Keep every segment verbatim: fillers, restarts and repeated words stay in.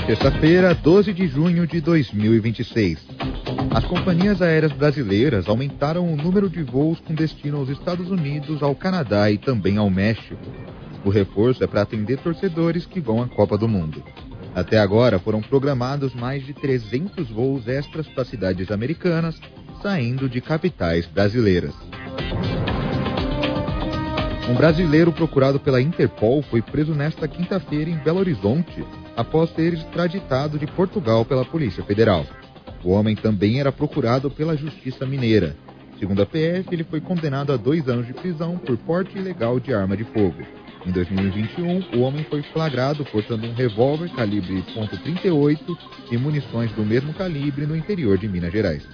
Sexta-feira, doze de junho de dois mil e vinte e seis. As companhias aéreas brasileiras aumentaram o número de voos com destino aos Estados Unidos, ao Canadá e também ao México. O reforço é para atender torcedores que vão à Copa do Mundo. Até agora foram programados mais de trezentos voos extras para cidades americanas, saindo de capitais brasileiras. Um brasileiro procurado pela Interpol foi preso nesta quinta-feira em Belo Horizonte, após ser extraditado de Portugal pela Polícia Federal. O homem também era procurado pela Justiça Mineira. Segundo a P F, ele foi condenado a dois anos de prisão por porte ilegal de arma de fogo. Em dois mil e vinte e um, o homem foi flagrado portando um revólver calibre ponto trinta e oito e munições do mesmo calibre no interior de Minas Gerais.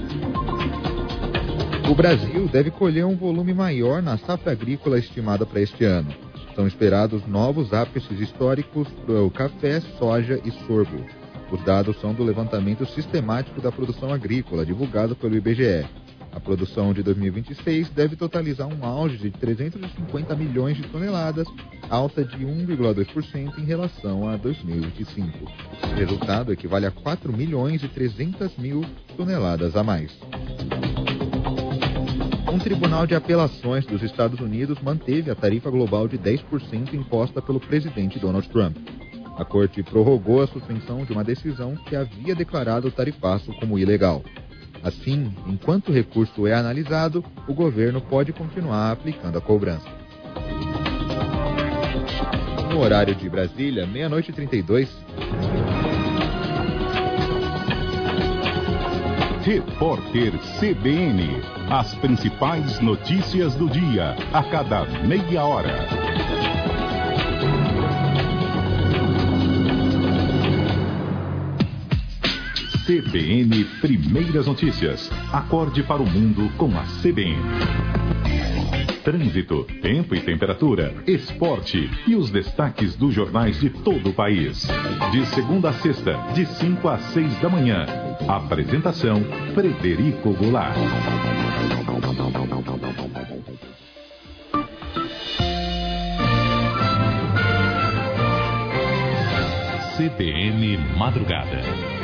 O Brasil deve colher um volume maior na safra agrícola estimada para este ano. São esperados novos ápices históricos para o café, soja e sorgo. Os dados são do levantamento sistemático da produção agrícola, divulgado pelo I B G E. A produção de dois mil e vinte e seis deve totalizar um auge de trezentos e cinquenta milhões de toneladas, alta de um vírgula dois por cento em relação a dois mil e vinte e cinco. O resultado equivale a quatro milhões e trezentas mil toneladas a mais. Um tribunal de apelações dos Estados Unidos manteve a tarifa global de dez por cento imposta pelo presidente Donald Trump. A corte prorrogou a suspensão de uma decisão que havia declarado o tarifaço como ilegal. Assim, enquanto o recurso é analisado, o governo pode continuar aplicando a cobrança. No horário de Brasília, meia-noite e trinta e dois. Repórter C B N. As principais notícias do dia, a cada meia hora. C B N Primeiras Notícias. Acorde para o mundo com a C B N. Trânsito, tempo e temperatura, esporte e os destaques dos jornais de todo o país. De segunda a sexta, de cinco às seis da manhã. Apresentação, Frederico Goulart. C B N Madrugada.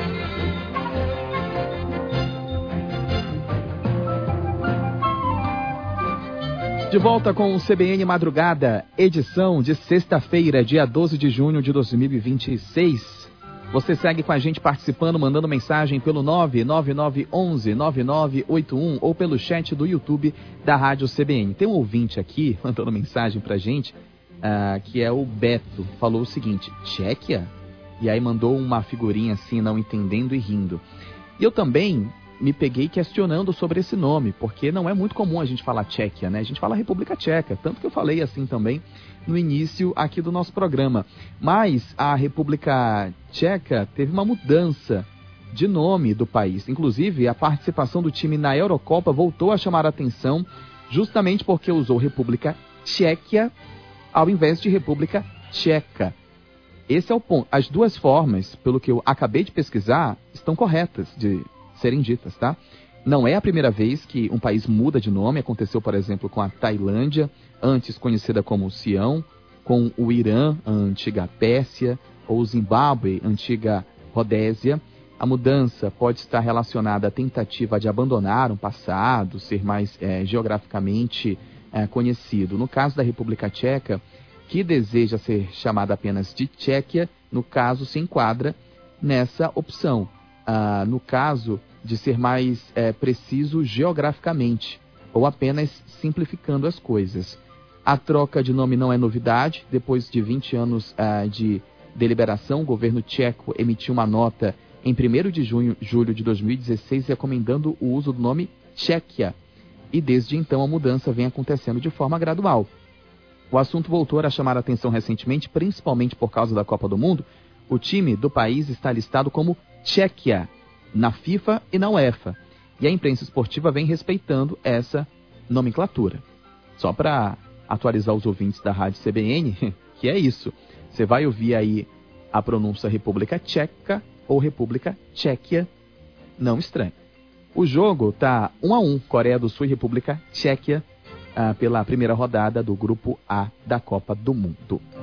De volta com o C B N Madrugada, edição de sexta-feira, dia doze de junho de dois mil e vinte e seis. Você segue com a gente participando, mandando mensagem pelo nove nove nove um um nove nove oito um ou pelo chat do YouTube da Rádio C B N. Tem um ouvinte aqui mandando mensagem pra gente, uh, que é o Beto. Falou o seguinte: Tchequia? E aí mandou uma figurinha assim, não entendendo e rindo. E eu também me peguei questionando sobre esse nome, porque não é muito comum a gente falar Tchequia, né? A gente fala República Tcheca, tanto que eu falei assim também no início aqui do nosso programa. Mas a República Tcheca teve uma mudança de nome do país. Inclusive, a participação do time na Eurocopa voltou a chamar a atenção justamente porque usou República Tchequia ao invés de República Tcheca. Esse é o ponto. As duas formas, pelo que eu acabei de pesquisar, estão corretas de serem ditas, tá? Não é a primeira vez que um país muda de nome. Aconteceu, por exemplo, com a Tailândia, antes conhecida como Sião, com o Irã, a antiga Pérsia, ou o Zimbábue, a antiga Rodésia. A mudança pode estar relacionada à tentativa de abandonar um passado, ser mais é, geograficamente é, conhecido. No caso da República Tcheca, que deseja ser chamada apenas de Tchequia, no caso se enquadra nessa opção. Ah, no caso de ser mais é, preciso geograficamente, ou apenas simplificando as coisas. A troca de nome não é novidade. Depois de vinte anos ah, de deliberação, o governo tcheco emitiu uma nota em primeiro de junho, julho de dois mil e dezesseis, recomendando o uso do nome Tchequia. E desde então a mudança vem acontecendo de forma gradual. O assunto voltou a chamar a atenção recentemente, principalmente por causa da Copa do Mundo. O time do país está listado como Tchequia na FIFA e na UEFA. E a imprensa esportiva vem respeitando essa nomenclatura. Só para atualizar os ouvintes da Rádio C B N, que é isso. Você vai ouvir aí a pronúncia República Tcheca ou República Tchequia, não estranho. O jogo está um a um, Coreia do Sul e República Tchequia, ah, pela primeira rodada do Grupo A da Copa do Mundo.